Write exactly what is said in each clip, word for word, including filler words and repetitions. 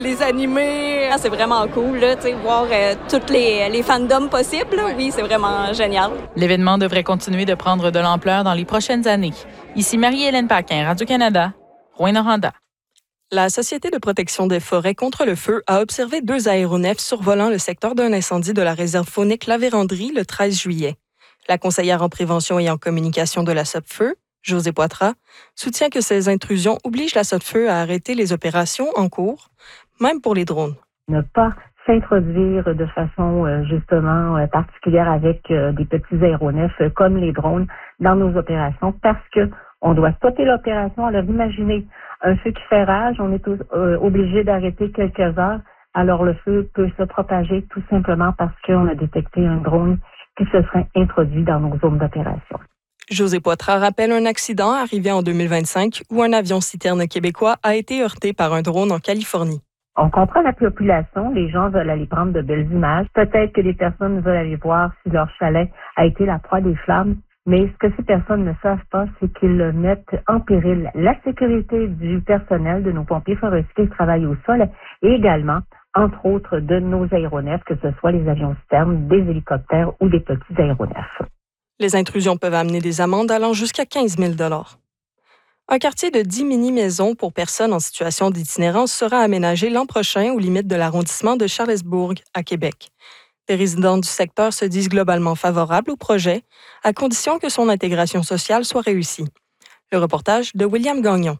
Les animés, c'est vraiment cool, là, tu sais, voir euh, toutes les, les fandoms possibles. Là. Oui, c'est vraiment génial. L'événement devrait continuer de prendre de l'ampleur dans les prochaines années. Ici Marie-Hélène Paquin, Radio-Canada, Rouyn-Noranda. La Société de protection des forêts contre le feu a observé deux aéronefs survolant le secteur d'un incendie de la réserve faunique La Vérandrie le treize juillet. La conseillère en prévention et en communication de la SOPFEU, Josée Poitras, soutient que ces intrusions obligent la SOPFEU à arrêter les opérations en cours, même pour les drones. Ne pas s'introduire de façon euh, justement euh, particulière avec euh, des petits aéronefs euh, comme les drones dans nos opérations parce que on doit stopper l'opération. Alors imaginez un feu qui fait rage, on est euh, obligé d'arrêter quelques heures. Alors le feu peut se propager tout simplement parce qu'on a détecté un drone qui se serait introduit dans nos zones d'opération. Josée Poitras rappelle un accident arrivé en deux mille vingt-cinq où un avion citerne québécois a été heurté par un drone en Californie. On comprend la population, les gens veulent aller prendre de belles images. Peut-être que les personnes veulent aller voir si leur chalet a été la proie des flammes. Mais ce que ces personnes ne savent pas, c'est qu'ils mettent en péril la sécurité du personnel, de nos pompiers forestiers qui travaillent au sol et également, entre autres, de nos aéronefs, que ce soit les avions citernes, des hélicoptères ou des petits aéronefs. Les intrusions peuvent amener des amendes allant jusqu'à quinze mille dollars. Un quartier de dix mini-maisons pour personnes en situation d'itinérance sera aménagé l'an prochain aux limites de l'arrondissement de Charlesbourg, à Québec. Les résidents du secteur se disent globalement favorables au projet, à condition que son intégration sociale soit réussie. Le reportage de William Gagnon.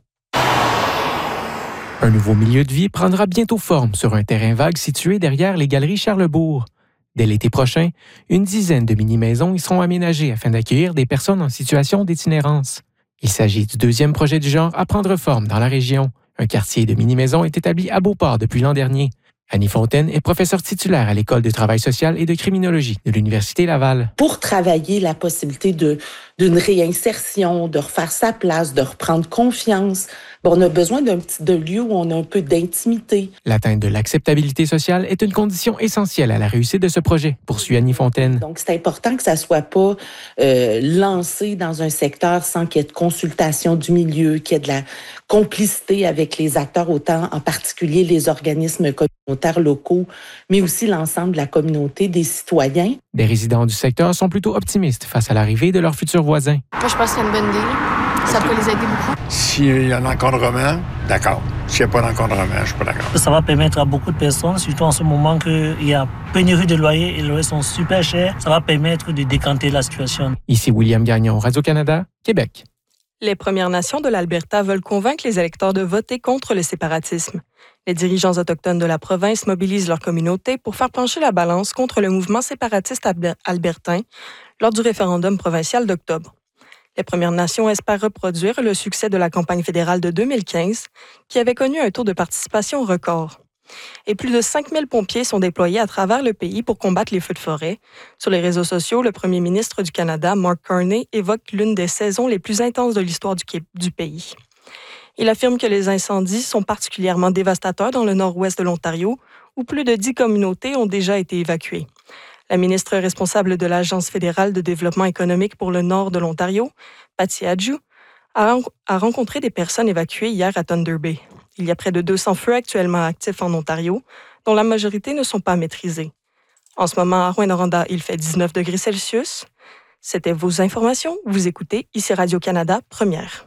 Un nouveau milieu de vie prendra bientôt forme sur un terrain vague situé derrière les galeries Charlesbourg. Dès l'été prochain, une dizaine de mini-maisons y seront aménagées afin d'accueillir des personnes en situation d'itinérance. Il s'agit du deuxième projet du genre à prendre forme dans la région. Un quartier de mini-maisons est établi à Beauport depuis l'an dernier. Annie Fontaine est professeure titulaire à l'École de travail social et de criminologie de l'Université Laval. Pour travailler la possibilité de, d'une réinsertion, de refaire sa place, de reprendre confiance, bon, on a besoin d'un petit de lieu où on a un peu d'intimité. L'atteinte de l'acceptabilité sociale est une condition essentielle à la réussite de ce projet, poursuit Annie Fontaine. Donc, c'est important que ça ne soit pas euh, lancé dans un secteur sans qu'il y ait de consultation du milieu, qu'il y ait de la complicité avec les acteurs, autant en particulier les organismes communautaires locaux, mais aussi l'ensemble de la communauté des citoyens. Des résidents du secteur sont plutôt optimistes face à l'arrivée de leurs futurs voisins. Moi, je pense que c'est une bonne idée. Ça peut les aider beaucoup. S'il y a un encadrement, d'accord. S'il n'y a pas d'encadrement, je ne suis pas d'accord. Ça va permettre à beaucoup de personnes, surtout en ce moment qu'il y a pénurie de loyers et les loyers sont super chers, ça va permettre de décanter la situation. Ici William Gagnon, Radio-Canada, Québec. Les Premières Nations de l'Alberta veulent convaincre les électeurs de voter contre le séparatisme. Les dirigeants autochtones de la province mobilisent leur communauté pour faire pencher la balance contre le mouvement séparatiste albertain lors du référendum provincial d'octobre. Les Premières Nations espèrent reproduire le succès de la campagne fédérale de deux mille quinze, qui avait connu un taux de participation record. Et plus de cinq mille pompiers sont déployés à travers le pays pour combattre les feux de forêt. Sur les réseaux sociaux, le premier ministre du Canada, Mark Carney, évoque l'une des saisons les plus intenses de l'histoire du, du pays. Il affirme que les incendies sont particulièrement dévastateurs dans le nord-ouest de l'Ontario, où plus de dix communautés ont déjà été évacuées. La ministre responsable de l'Agence fédérale de développement économique pour le nord de l'Ontario, Patty Adju, a, a rencontré des personnes évacuées hier à Thunder Bay. Il y a près de deux cents feux actuellement actifs en Ontario, dont la majorité ne sont pas maîtrisés. En ce moment, à Rouyn-Noranda, il fait dix-neuf degrés Celsius. C'était vos informations. Vous écoutez ici Radio-Canada, Première.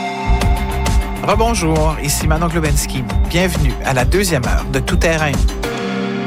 Rebonjour, ici Manon Globensky. Bienvenue à la deuxième heure de Tout terrain.